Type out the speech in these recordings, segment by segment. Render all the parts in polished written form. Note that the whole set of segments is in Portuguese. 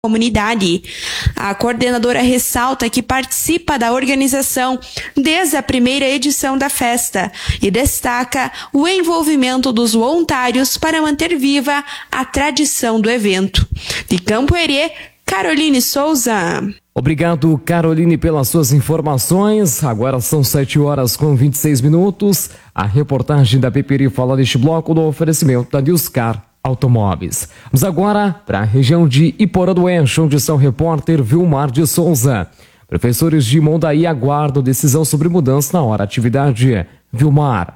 comunidade. A coordenadora ressalta que participa da organização desde a primeira edição da festa e destaca o envolvimento dos voluntários para manter viva a tradição do evento. De Campo Herê, Caroline Souza. Obrigado, Caroline, pelas suas informações. Agora são 7h26. A reportagem da Peperi fala neste bloco do oferecimento da Newscar Automóveis. Vamos agora para a região de Iporã do Oeste, onde está o repórter Vilmar de Souza. Professores de Mondaí aguardam decisão sobre mudança na hora atividade. Vilmar.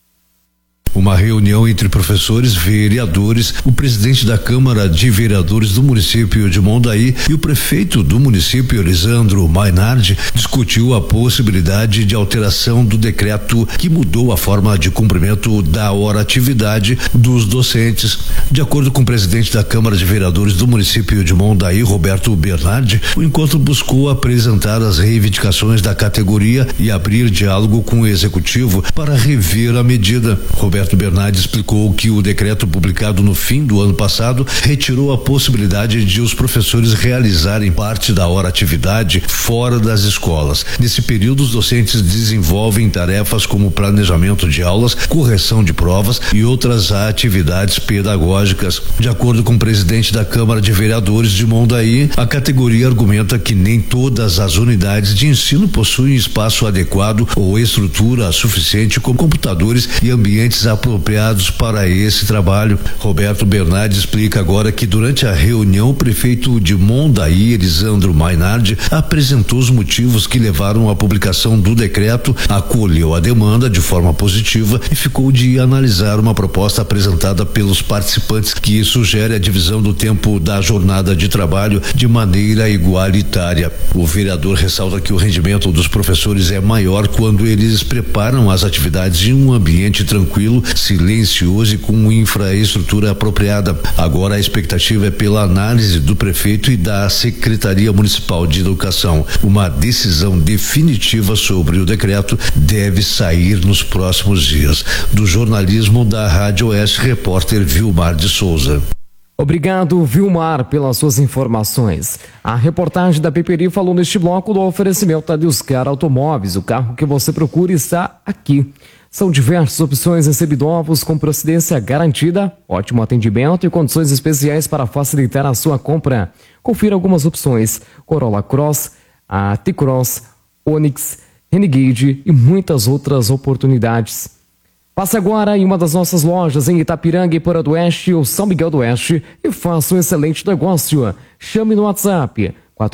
Uma reunião entre professores, vereadores, o presidente da Câmara de Vereadores do município de Mondaí e o prefeito do município, Lisandro Mainardi, discutiu a possibilidade de alteração do decreto que mudou a forma de cumprimento da hora atividade dos docentes. De acordo com o presidente da Câmara de Vereadores do município de Mondaí, Roberto Bernardi, o encontro buscou apresentar as reivindicações da categoria e abrir diálogo com o executivo para rever a medida. Roberto Bernardi explicou que o decreto publicado no fim do ano passado retirou a possibilidade de os professores realizarem parte da hora atividade fora das escolas. Nesse período, os docentes desenvolvem tarefas como planejamento de aulas, correção de provas e outras atividades pedagógicas. De acordo com o presidente da Câmara de Vereadores de Mondaí, a categoria argumenta que nem todas as unidades de ensino possuem espaço adequado ou estrutura suficiente com computadores e ambientes apropriados para esse trabalho. Roberto Bernardi explica agora que durante a reunião o prefeito de Mondaí, Lisandro Mainardi, apresentou os motivos que levaram à publicação do decreto, acolheu a demanda de forma positiva e ficou de analisar uma proposta apresentada pelos participantes que sugere a divisão do tempo da jornada de trabalho de maneira igualitária. O vereador ressalta que o rendimento dos professores é maior quando eles preparam as atividades em um ambiente tranquilo, silencioso e com infraestrutura apropriada. Agora a expectativa é pela análise do prefeito e da Secretaria Municipal de Educação. Uma decisão definitiva sobre o decreto deve sair nos próximos dias. Do jornalismo da Rádio Oeste, repórter Vilmar de Souza. Obrigado, Vilmar, pelas suas informações. A reportagem da Peperi falou neste bloco do oferecimento da Newscar Automóveis. O carro que você procura está aqui. São diversas opções em seminovos com procedência garantida, ótimo atendimento e condições especiais para facilitar a sua compra. Confira algumas opções: Corolla Cross, a T-Cross, Onix, Renegade e muitas outras oportunidades. Passe agora em uma das nossas lojas em Itapiranga, Iporã do Oeste ou São Miguel do Oeste e faça um excelente negócio. Chame no WhatsApp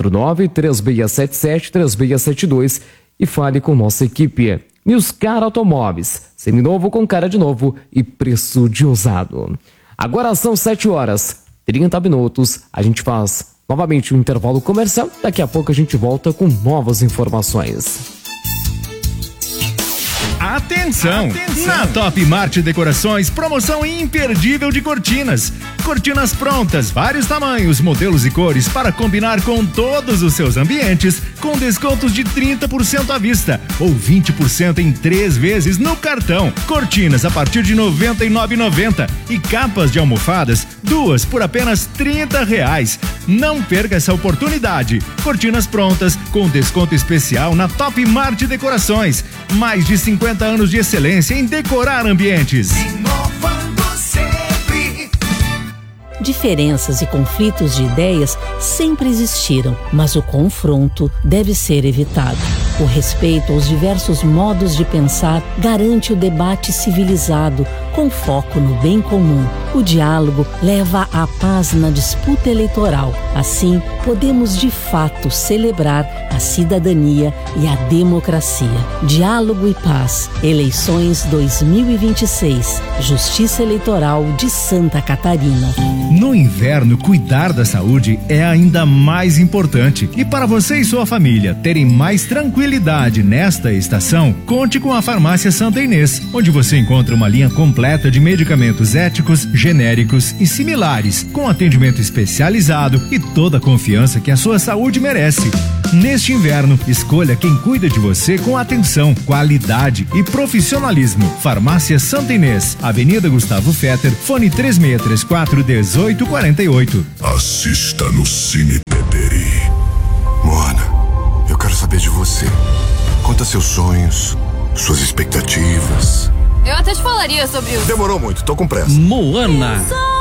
49-3677-3672 e fale com nossa equipe. Newscar Automóveis, seminovo com cara de novo e preço de usado. Agora são 7h30. A gente faz novamente um intervalo comercial. Daqui a pouco a gente volta com novas informações. Atenção! Na Top Mart Decorações, promoção imperdível de cortinas. Cortinas prontas, vários tamanhos, modelos e cores para combinar com todos os seus ambientes, com descontos de 30% à vista ou 20% em 3 vezes no cartão. Cortinas a partir de R$ 99,90 e capas de almofadas, 2 por apenas R$30. Não perca essa oportunidade. Cortinas prontas com desconto especial na Top Mart Decorações. Mais de 50 anos de excelência em decorar ambientes. Inovando sempre. Diferenças e conflitos de ideias sempre existiram, mas o confronto deve ser evitado. O respeito aos diversos modos de pensar garante o debate civilizado, com foco no bem comum. O diálogo leva à paz na disputa eleitoral. Assim, podemos de fato celebrar a cidadania e a democracia. Diálogo e paz. Eleições 2026. Justiça Eleitoral de Santa Catarina. No inverno, cuidar da saúde é ainda mais importante. E para você e sua família terem mais tranquilidade tranquilidade nesta estação, conte com a Farmácia Santa Inês, onde você encontra uma linha completa de medicamentos éticos, genéricos e similares, com atendimento especializado e toda a confiança que a sua saúde merece. Neste inverno, escolha quem cuida de você com atenção, qualidade e profissionalismo. Farmácia Santa Inês, Avenida Gustavo Fetter, fone 3634-1848. Assista no Cine Peperi. Moana, eu quero saber de você. Conta seus sonhos, suas expectativas. Eu até te falaria sobre isso. Demorou muito, tô com pressa. Moana.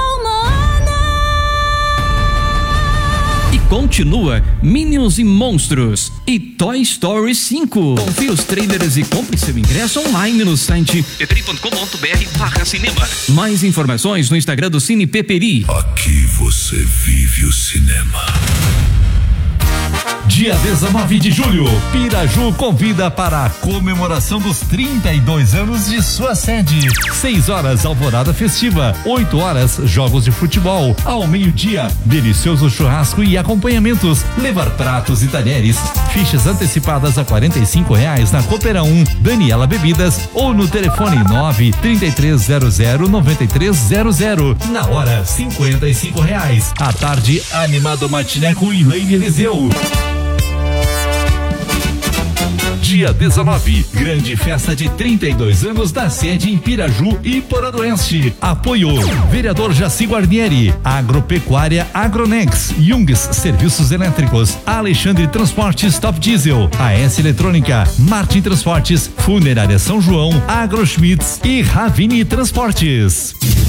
E continua Minions e Monstros e Toy Story 5. Confira os trailers e compre seu ingresso online no site peperi.com.br/cinema. Mais informações no Instagram do Cine Peperi. Aqui você vive o cinema. Dia 19 de julho, Piraju convida para a comemoração dos 32 anos de sua sede. 6 horas, alvorada festiva. 8 horas, jogos de futebol. Ao meio-dia, delicioso churrasco e acompanhamentos. Levar pratos e talheres. Fichas antecipadas a R$45 na Coopera 1, Daniela Bebidas ou no telefone 933009300. Na hora, R$55. À tarde, animado matiné com Elaine Eliseu. Dia 19, grande festa de 32 anos da sede em Piraju e Porandoense. Apoio: vereador Jaci Guarnieri, Agropecuária Agronex, Jungs Serviços Elétricos, Alexandre Transportes Top Diesel, AS Eletrônica, Martin Transportes, Funerária São João, Agroschmitz e Ravini Transportes.